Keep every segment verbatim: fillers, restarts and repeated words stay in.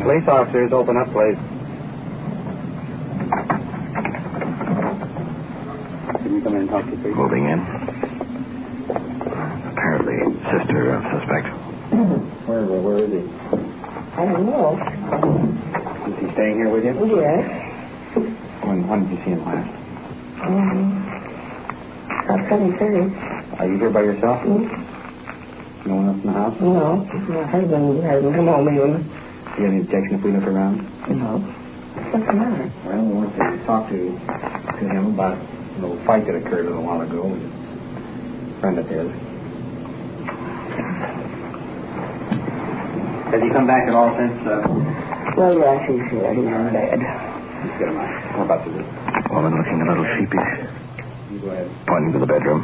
Police officers, open up, please. Can you come in and talk to you, please? Moving in. Apparently, sister of suspect. Where, where, where is he? I don't know. Is he staying here with you? Yes. When, when did you see him last? Um, about seven thirty. Are you here by yourself? Mm-hmm. No one else in the house? No. My husband hasn't come home even. Do you have any objection if we look around? No. What's the matter? Well, we want to talk to, to him about a little fight that occurred a little while ago with a friend of his. Has he come back at all since? Uh... Well, yes, he's here. He's in bed. Let's get him out. We're about to do. Woman looking a little sheepish. You go ahead. Pointing to the bedroom.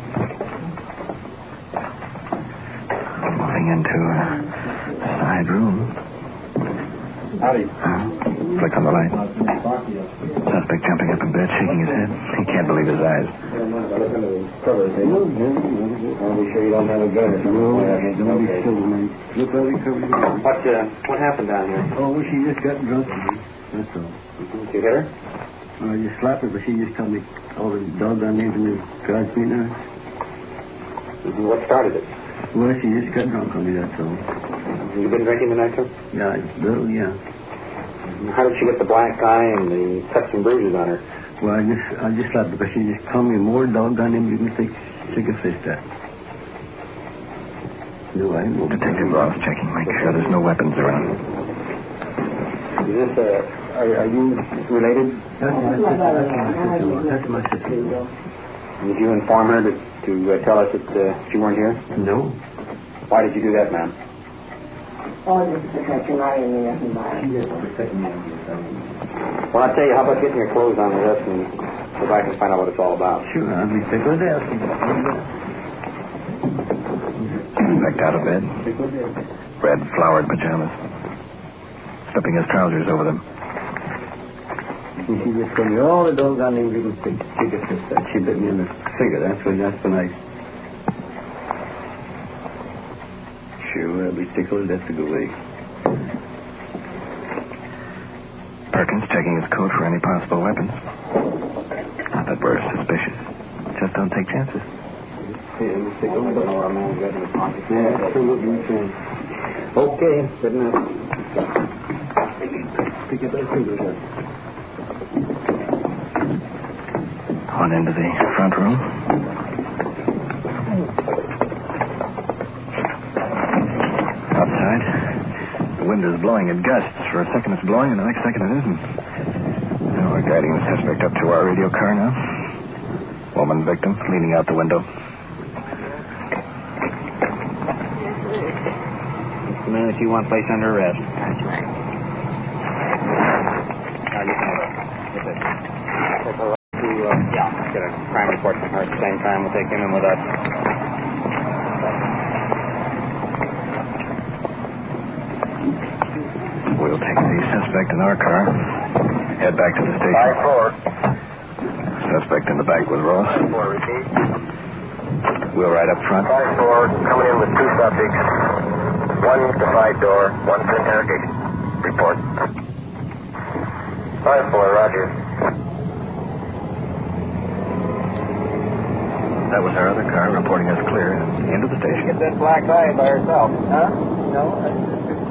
Moving into a side room. Howdy. Uh, flick on the light. Suspect jumping up in bed, shaking his head. He can't believe his eyes. Are we sure you don't have a gun or something? No, don't be silly, man. Look how he covers it up. What, uh, what happened down here? Oh, she just got drunk on me. That's all. Did you hit her? I just slapped her, but she just told me all the doggone names in the garage me now. What started it? Well, she just got drunk on me, that's all. You been drinking tonight, sir? Yeah, a little, yeah. How did she get the black eye and the cuts and bruises on her? Well, I just I just slapped her, but she just called me more doggone names you can stick, stick a fist at. No, I didn't know. Detective Ross checking, make sure there's no weapons around. Is this, uh, are, are you related? That's my sister. That's my sister. Did you inform her to, to uh, tell us that uh, she weren't here? No. Why did you do that, ma'am? Oh, just because you're not in the nothing by it. Well, I'll tell you, how about getting your clothes on with us and go back and find out what it's all about? Sure, I'll be tickled to death. Suspect out of bed. Red flowered pajamas. Slipping his trousers over them. And she just told me all the doggone names you can stick, stick a fist at. She bit me in the finger. That's when, that's when I... Sure, I'll be tickled to death to go away. Perkins checking his coat for any possible weapons. Not that we're suspicious. Just don't take chances. Okay, good enough. Pick up that finger, sir. On into the front room. Outside, the wind is blowing in gusts. For a second it's blowing, and the next second it isn't. Now we're guiding the suspect up to our radio car now. Woman victim, leaning out the window. The man that you want placed under arrest. That's right. Now, you can have a... Get it. Take her up to, uh, yeah, get a crime report from her at the same time. We'll take him in with us. We'll take the suspect in our car. Head back to the station. five four. Suspect in the back with Ross. four, repeat. We'll ride up front. five four, coming in with two subjects. One at the side door, one for interrogation. Report. five four, roger. That was our other car reporting us clear and into the station. Get that black eye by herself. Huh? No.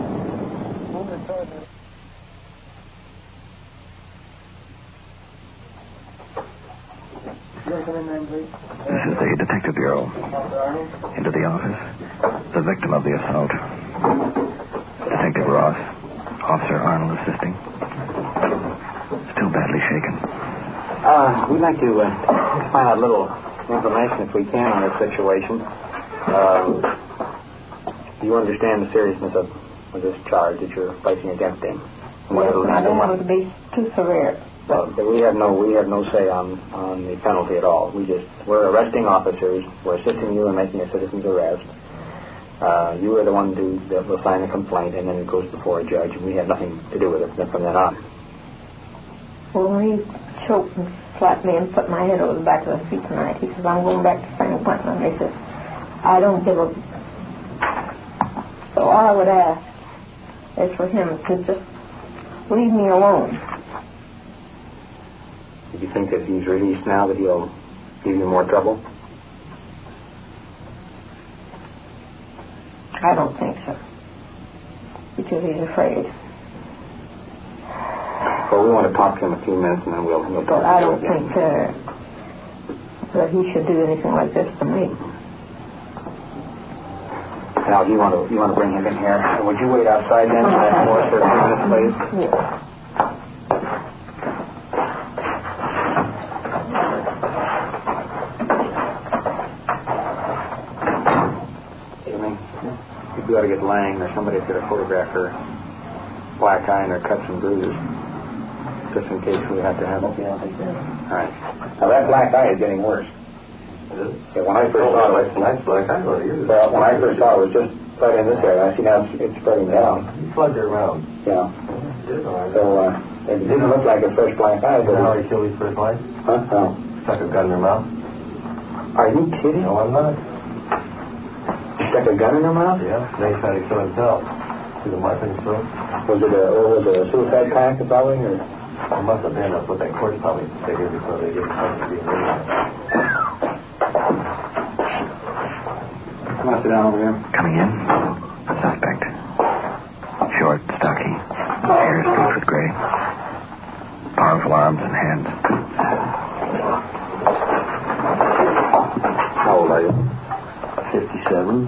This is the Detective Bureau. Into the office. The victim of the assault. Detective Ross. Officer Arnold assisting. Still badly shaken. Uh, we'd like to uh, find out a little information, if we can, on this situation. Uh, do you understand the seriousness of, of this charge that you're placing against him? Well, I don't want it to be too severe. Well, we have no we have no say on, on the penalty at all. We just we're arresting officers. We're assisting you in making a citizen's arrest. Uh, you are the one to, that will sign the complaint, and then it goes before a judge, and we have nothing to do with it from then on. Well, when he choked and slapped me and put my head over the back of the seat tonight, he says, I'm going back to San Quentin. And he says, I don't give a... So all I would ask is for him to just leave me alone. Do you think that he's released now that he'll give you more trouble? I don't think so. Because he's afraid. Well, we want to talk to him a few minutes and then we'll, we'll talk But I to don't him again. think uh, that he should do anything like this to me. Now, do you want to you want to bring him in here? And would you wait outside then for that for us for a few minutes, please? Yes. Evening. We got to get Lang or somebody to get a photograph her black eye and her cuts and bruises, just in case we have to have it. Okay, I'll take that. All right. Now that black eye is getting worse. Yeah, when I first saw it, Nice black eye, what it is. well, when I first saw it, it was just right in this area. I see now it's, it's spreading down. You plugged it around. Yeah. Did all right. So uh, it didn't look like a fresh black eye, but You know how he killed his first wife? huh? No. Stuck a gun in her mouth. Are you kidding? No, I'm not. You stuck a gun in her mouth? Yeah, then he tried to kill himself. See the mark in his throat? Was it a or was it a suicide pact probably? Or? It must have been. That's what that court probably figured before they didn't have to be arraigned. Come on, sit down over here. Coming in, a suspect. Short, stocky, hair streaked with gray. Powerful arms and hands. How old are you? fifty-seven.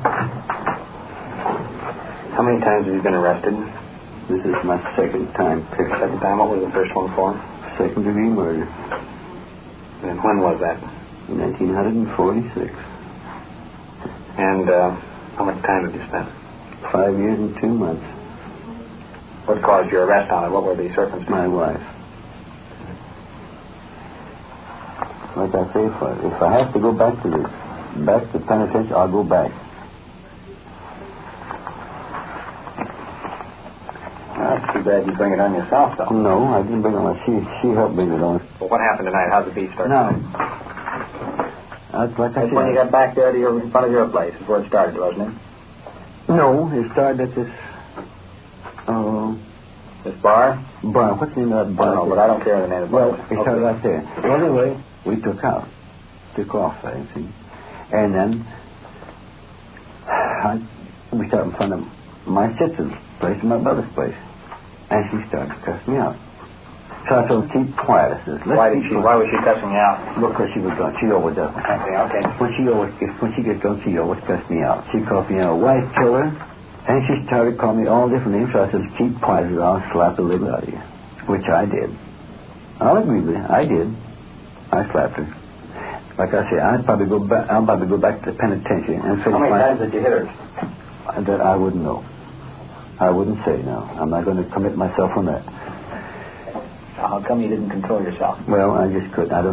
How many times have you been arrested? This is my second time. Second time. What was the first one for? Second degree murder. And when was that? In nineteen forty-six. And uh, how much time did you spend? Five years and two months. What caused your arrest on it? What were the circumstances? My wife. Like I say, if I, if I have to go back to the back to the penitentiary, I'll go back. Well, that's too bad you bring it on yourself, though. No, I didn't bring it on. She she helped bring it on. Well, what happened tonight? How'd the beat start? No. That's like I That's when you said. got back there to your, in front of your place. Is where it started, wasn't it? No, it started at this. Oh, This bar? bar. What's the name of that bar? I don't know, but I don't care the name of the bar. Well, it started right there. Well, anyway, we took out, took off there, you see, and then I, we started in front of my sister's place and my brother's place, and she started to cuss me out. So I told her, keep quiet. I said, let's Why did keep she? quiet. Why was she cussing you out? Because she was drunk. She always does. Okay, okay. When she always gets, when she gets drunk, she always cuss me out. She called me a white killer, and she started calling me all different names. So I said, keep quiet, or I'll slap the living out of you, which I did. I'll agree with you. I did. I slapped her. Like I say, I'd probably go back. I'll probably go back to the penitentiary and finish How many my. times did you hit her? That I wouldn't know. I wouldn't say no. I'm not going to commit myself on that. How come you didn't control yourself? Well, I just couldn't. I don't.